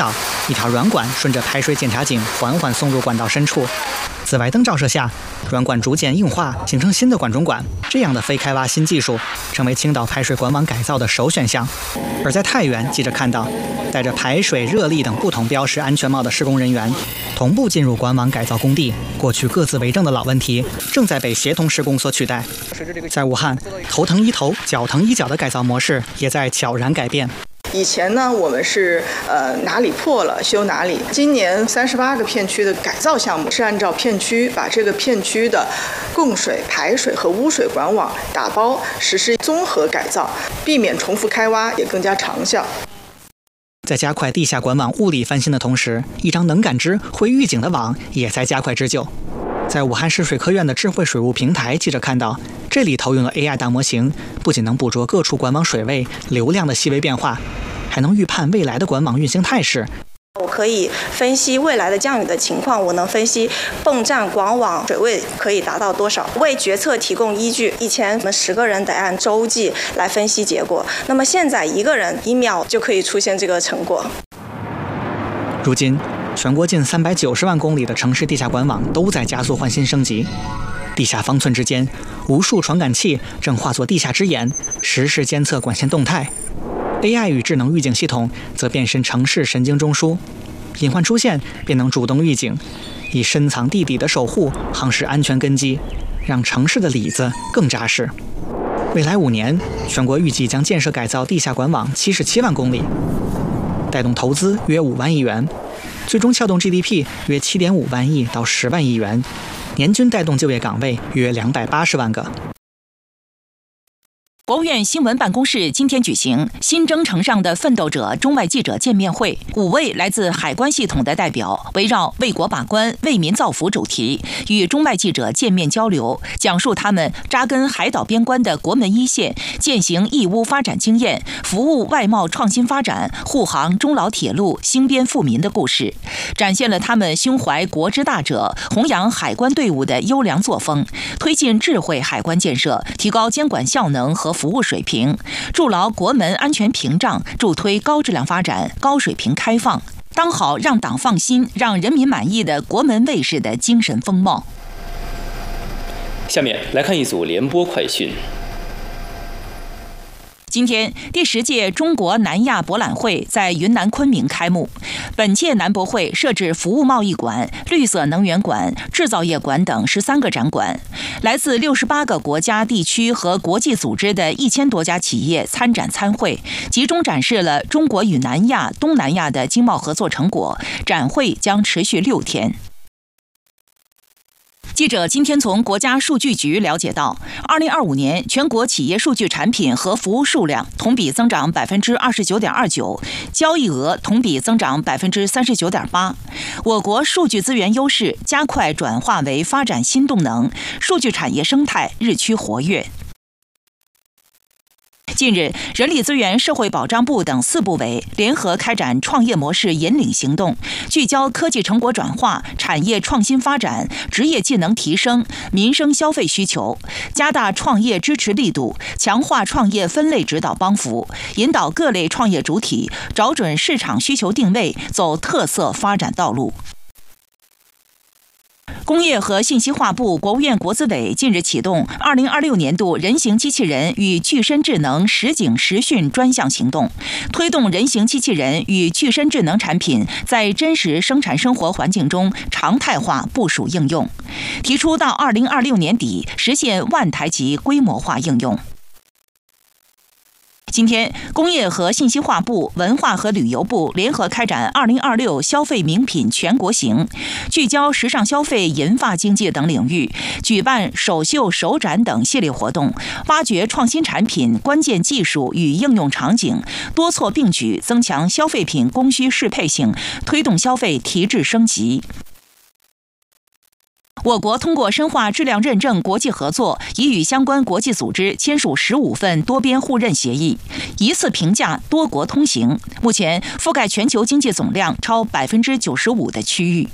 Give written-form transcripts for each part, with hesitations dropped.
道，一条软管顺着排水检查井缓缓送入管道深处。紫外灯照射下，软管逐渐硬化，形成新的管中管。这样的非开挖新技术成为青岛排水管网改造的首选项。而在太原，记者看到戴着排水、热力等不同标识安全帽的施工人员同步进入管网改造工地。过去各自为政的老问题正在被协同施工所取代。在武汉，头疼医头、脚疼医脚的改造模式也在悄然改变。 以前呢，我们是哪里破了修哪里。今年38个片区的改造项目是按照片区把这个片区的供水、排水和污水管网打包实施综合改造，避免重复开挖，也更加长效。 在加快地下管网物理翻新的同时，一张能感知、会预警的网也在加快织就。在武汉市水科院的智慧水务平台，记者看到，这里投用了 AI 大模型，不仅能捕捉各处管网水位、流量的细微变化，还能预判未来的管网运行态势。 我可以分析未来的降雨的情况，我能分析泵站管网水位可以达到多少，为决策提供依据。以前我们10个人得按周计来分析结果，那么现在1个人1秒就可以出现这个成果。 如今，全国近390万公里的城市地下管网都在加速换新升级，地下方寸之间，无数传感器正化作地下之眼，实时监测管线动态。AI 与智能预警系统则变身城市神经中枢，隐患出现便能主动预警，以深藏地底的守护夯实安全根基，让城市的里子更扎实。未来5年，全国预计将建设改造地下管网77万公里，带动投资约5万亿元，最终撬动 GDP 约7.5万亿到10万亿元，年均带动就业岗位约280万个。 国务院新闻办公室今天举行新征程上的奋斗者中外记者见面会，5位来自海关系统的代表围绕为国把关、为民造福主题，与中外记者见面交流，讲述他们扎根海岛边关的国门一线、践行义乌发展经验、服务外贸创新发展、护航中老铁路兴边富民的故事，展现了他们胸怀国之大者、弘扬海关队伍的优良作风，推进智慧海关建设，提高监管效能和服务水平，筑牢国门安全屏障，助推高质量发展、高水平开放，当好让党放心、让人民满意的国门卫士的精神风貌。 下面来看一组联播快讯。 今天，第10届中国南亚博览会在云南昆明开幕。本届南博会设置服务贸易馆、绿色能源馆、制造业馆等13个展馆，来自68个国家、地区和国际组织的1000多家企业参展参会，集中展示了中国与南亚、东南亚的经贸合作成果。展会将持续6天。记者今天从国家数据局了解到，2025年全国企业数据产品和服务数量同比增长29.29%，交易额同比增长39.8%。我国数据资源优势加快转化为发展新动能，数据产业生态日趋活跃。近日，人力资源社会保障部等4部委联合开展创业模式引领行动，聚焦科技成果转化、产业创新发展、职业技能提升、民生消费需求，加大创业支持力度，强化创业分类指导帮扶，引导各类创业主体找准市场需求定位，走特色发展道路。工业和信息化部、国务院国资委近日启动2026年度人形机器人与具身智能实景实训专项行动，推动人形机器人与具身智能产品在真实生产生活环境中常态化部署应用，提出到2026年底实现万台级规模化应用。今天，工业和信息化部、文化和旅游部联合开展2026消费名品全国行，聚焦时尚消费、银发经济等领域，举办首秀、首展等系列活动，挖掘创新产品、关键技术与应用场景，多措并举，增强消费品供需适配性，推动消费提质升级。我国通过深化质量认证国际合作，已与相关国际组织签署15份多边互认协议，一次评价多国通行，目前覆盖全球经济总量超95%的区域。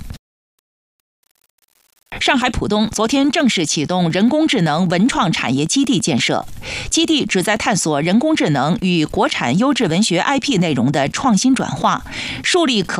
上海浦东昨天正式启动人工智能文创产业基地建设，基地旨在探索人工智能与国产优质文学 IP 内容的创新转化，树立可